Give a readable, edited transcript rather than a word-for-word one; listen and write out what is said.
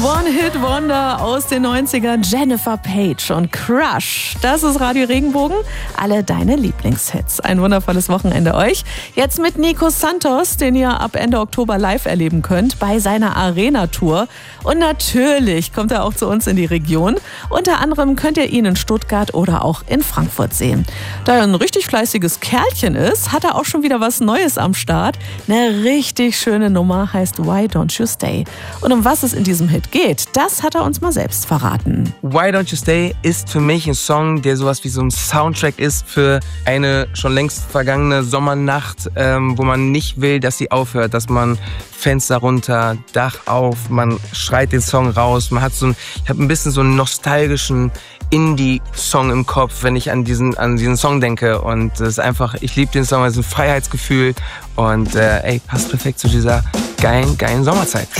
One-Hit-Wonder aus den 90ern, Jennifer Page und Crush. Das ist Radio Regenbogen, alle deine Lieblingshits. Ein wundervolles Wochenende euch. Jetzt mit Nico Santos, den ihr ab Ende Oktober live erleben könnt bei seiner Arena-Tour. Und natürlich kommt er auch zu uns in die Region. Unter anderem könnt ihr ihn in Stuttgart oder auch in Frankfurt sehen. Da er ein richtig fleißiges Kerlchen ist, hat er auch schon wieder was Neues am Start. Eine richtig schöne Nummer heißt Why Don't You Stay. Und um was es in diesem Hit geht, das hat er uns mal selbst verraten. Why Don't You Stay ist für mich ein Song, der sowas wie so ein Soundtrack ist für eine schon längst vergangene Sommernacht, wo man nicht will, dass sie aufhört, dass man Fenster runter, Dach auf, man schreit den Song raus, man hat ich habe ein bisschen so einen nostalgischen Indie-Song im Kopf, wenn ich an diesen Song denke, und das ist einfach, ich liebe den Song, es ist ein Freiheitsgefühl und passt perfekt zu dieser geilen Sommerzeit.